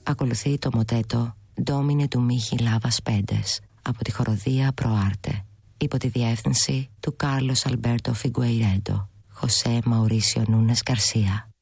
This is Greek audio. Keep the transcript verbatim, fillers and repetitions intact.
Ακολουθεί το μοτέτο «Ντόμινε του Μίχη Λάβας Πέντες» από τη χοροδία Προάρτε, υπό τη διεύθυνση του Κάρλος Αλμπέρτο Φιγκουεϊρέντο, Χωσέ Μαουρίσιο Νούνες Γκαρσία.